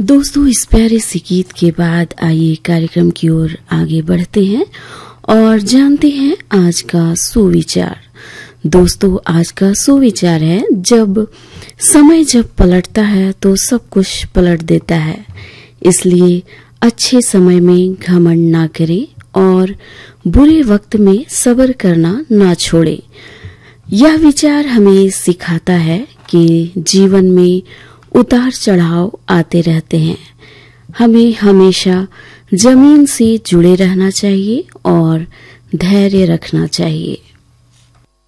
दोस्तों, इस प्यारे से गीत के बाद आइए कार्यक्रम की ओर आगे बढ़ते हैं और जानते हैं आज का सुविचार। दोस्तों, आज का सुविचार है, जब समय जब पलटता है तो सब कुछ पलट देता है, इसलिए अच्छे समय में घमंड ना करें और बुरे वक्त में सब्र करना ना छोड़ें। यह विचार हमें सिखाता है कि जीवन में उतार चढ़ाव आते रहते हैं। हमें हमेशा जमीन से जुड़े रहना चाहिए और धैर्य रखना चाहिए।